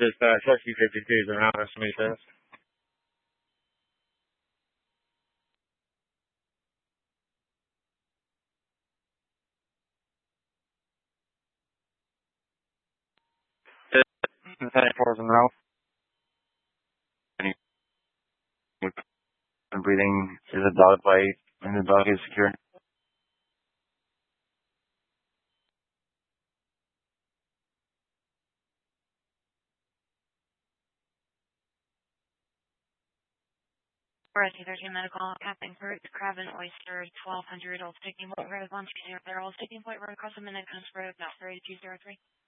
Dispatch, SC-52 is around estimate test. Lieutenant Force Monroe. Breathing is a dog bite, and the dog is secure. Rescue 13 Medical, Captain Kurt, Crab and Oyster, 1200, Old Sticking Point Road, 120, Old Sticking Point Road, across the Minute Road, Mount 3203.